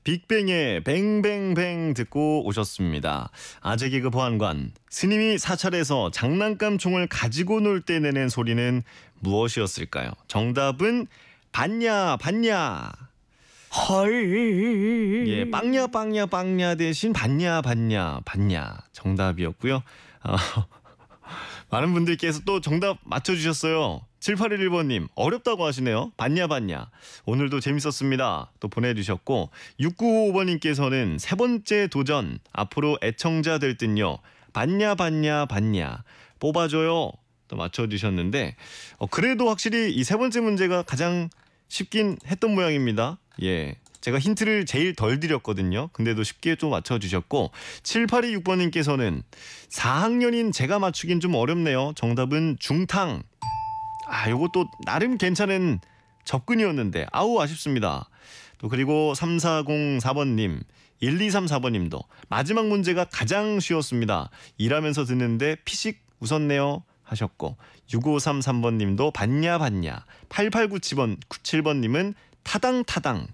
빅뱅의 뱅뱅뱅 듣고 오셨습니다. 아재 개그 보안관, 스님이 사찰에서 장난감 총을 가지고 놀 때 내는 소리는 무엇이었을까요? 정답은 봤냐 봤냐. 헐. 예, 빵야 빵야 빵야 대신 봤냐 봤냐 봤냐 정답이었고요. 많은 분들께서 또 정답 맞춰주셨어요. 7811번님 어렵다고 하시네요. 봤냐 봤냐. 오늘도 재밌었습니다. 또 보내주셨고 6955번님께서는 세 번째 도전 앞으로 애청자 될 듯요. 봤냐 봤냐 봤냐 뽑아줘요. 또 맞춰주셨는데 그래도 확실히 이 세 번째 문제가 가장 쉽긴 했던 모양입니다. 예, 제가 힌트를 제일 덜 드렸거든요. 근데도 쉽게 좀 맞춰주셨고 7826번님께서는 4학년인 제가 맞추긴 좀 어렵네요. 정답은 중탕. 요것도 나름 괜찮은 접근이었는데 아우 아쉽습니다. 또 그리고 3404번님 1234번님도 마지막 문제가 가장 쉬웠습니다. 일하면서 듣는데 피식 웃었네요 하셨고 6533번님도 봤냐 봤냐. 8897번님은 타당타당.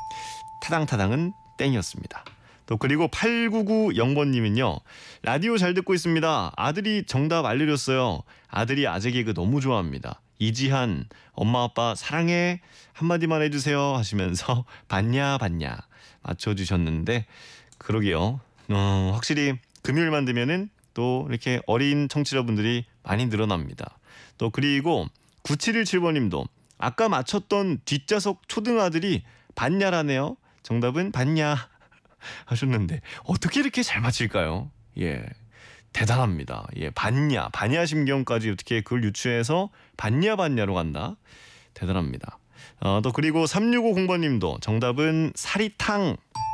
타당타당은 땡이었습니다. 또 그리고 8990번님은요. 라디오 잘 듣고 있습니다. 아들이 정답 알려줬어요. 아들이 아재 개그 너무 좋아합니다. 이지한 엄마 아빠 사랑해 한마디만 해주세요 하시면서 봤냐 봤냐 맞춰주셨는데 그러게요. 확실히 금요일만 되면은 또 이렇게 어린 청취자분들이 많이 늘어납니다. 또 그리고 9717번님도 아까 맞췄던 뒷좌석 초등아들이 봤냐라네요. 정답은 봤냐 하셨는데 어떻게 이렇게 잘 맞힐까요? 예, 대단합니다. 예, 봤냐 반야심경까지 어떻게 그걸 유추해서 봤냐 봤냐로 간다. 대단합니다. 또 그리고 3650번님도 정답은 사리탕.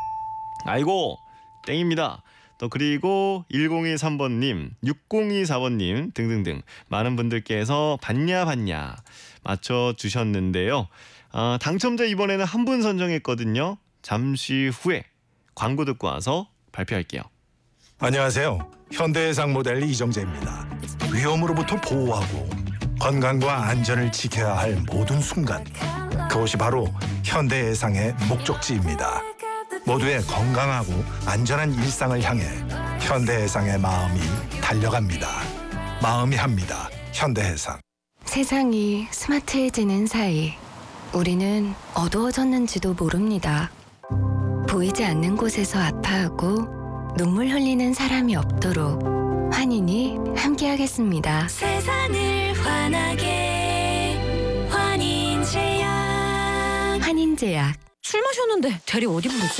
아이고 땡입니다. 또 그리고 1023번님 6024번님 등등등 많은 분들께서 봤냐 봤냐 맞춰주셨는데요. 당첨자 이번에는 한 분 선정했거든요. 잠시 후에 광고 듣고 와서 발표할게요. 안녕하세요. 현대해상 모델 이정재입니다. 위험으로부터 보호하고 건강과 안전을 지켜야 할 모든 순간, 그것이 바로 현대해상의 목적지입니다. 모두의 건강하고 안전한 일상을 향해 현대해상의 마음이 달려갑니다. 마음이 합니다. 현대해상. 세상이 스마트해지는 사이 우리는 어두워졌는지도 모릅니다. 보이지 않는 곳에서 아파하고 눈물 흘리는 사람이 없도록 환인이 함께하겠습니다. 세상을 환하게 환인제약. 환인제약. 술 마셨는데 대리 어디 부르지?